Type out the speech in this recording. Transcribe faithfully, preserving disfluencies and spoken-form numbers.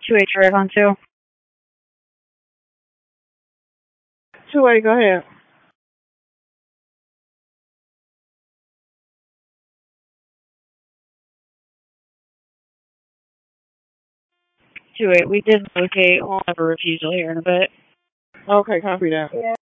two eight direct on two. two eight, go ahead. two eight, we did locate. We'll have a refusal here in a bit. Okay, copy that.